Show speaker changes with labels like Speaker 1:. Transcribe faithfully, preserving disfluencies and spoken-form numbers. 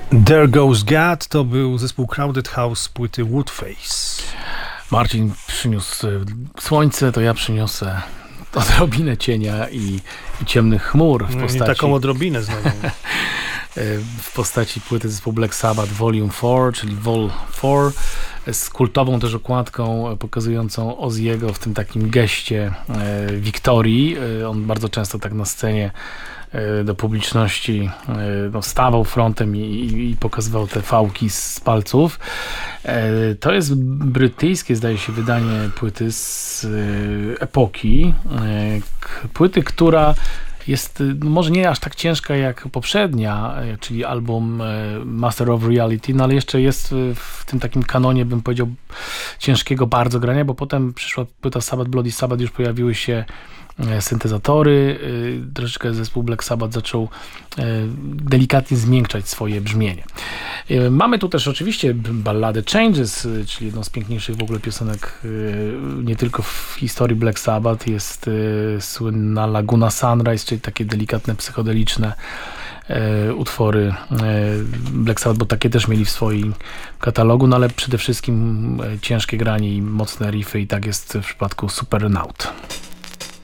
Speaker 1: There Goes God to był zespół Crowded House z płyty Woodface.
Speaker 2: Marcin przyniósł słońce, to ja przyniosę odrobinę cienia i, i ciemnych chmur w
Speaker 1: No
Speaker 2: postaci...
Speaker 1: i taką odrobinę znowu.
Speaker 2: w postaci płyty zespołu Black Sabbath Volume cztery, czyli Vol cztery, z kultową też okładką pokazującą Ozzy'ego w tym takim geście e, Wiktorii. E, on bardzo często tak na scenie e, do publiczności e, no, stawał frontem i, i, i pokazywał te fałki z palców. E, to jest brytyjskie, zdaje się, wydanie płyty z e, epoki. E, k, płyty, która jest no może nie aż tak ciężka jak poprzednia, czyli album Master of Reality, no ale jeszcze jest w tym takim kanonie, bym powiedział, ciężkiego bardzo grania, bo potem przyszła płyta Sabbath, Bloody Sabbath, już pojawiły się syntezatory, troszeczkę zespół Black Sabbath zaczął delikatnie zmiękczać swoje brzmienie. Mamy tu też oczywiście balladę Changes, czyli jedną z piękniejszych w ogóle piosenek nie tylko w historii Black Sabbath. Jest słynna Laguna Sunrise, czyli takie delikatne, psychodeliczne utwory Black Sabbath, bo takie też mieli w swoim katalogu, no ale przede wszystkim ciężkie granie i mocne riffy, i tak jest w przypadku Supernaut.